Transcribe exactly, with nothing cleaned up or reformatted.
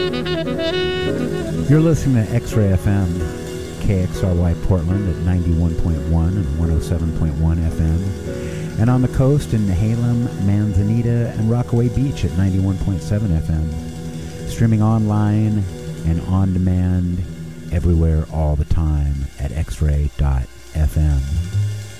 You're listening to X-Ray F M, K X R Y Portland at ninety-one point one and one oh seven point one F M, and on the coast in Nehalem, Manzanita, and Rockaway Beach at ninety-one point seven F M. Streaming online and on demand everywhere all the time at x ray dot f m.